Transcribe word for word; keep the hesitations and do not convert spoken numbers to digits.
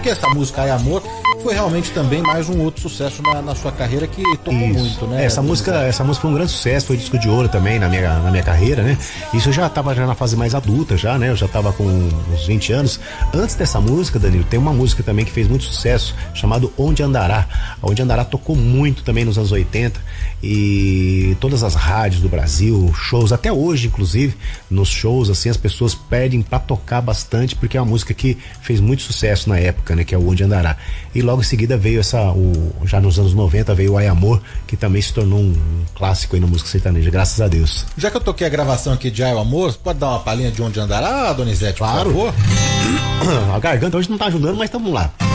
toquei essa música Ai Amor, foi realmente também mais um outro sucesso na, na sua carreira que tocou Isso. muito, né? É, essa música, essa música foi um grande sucesso, foi disco de ouro também na minha, na minha carreira, né? Isso eu já tava já na fase mais adulta já, né? Eu já tava com uns vinte anos. Antes dessa música, Danilo, tem uma música também que fez muito sucesso, chamado Onde Andará. Onde Andará tocou muito também nos anos oitenta e todas as rádios do Brasil, shows, até hoje inclusive, nos shows, assim, as pessoas pedem pra tocar bastante, porque é uma música que fez muito sucesso na época, né? Que é o Onde Andará. E logo em seguida veio essa, o, já nos anos noventa veio o Ai Amor, que também se tornou um clássico aí na música sertaneja, graças a Deus. Já que eu toquei a gravação aqui de Ai Amor, pode dar uma palhinha de Onde Andará, Donizete, claro. por favor? A garganta hoje não tá ajudando, mas tamo lá.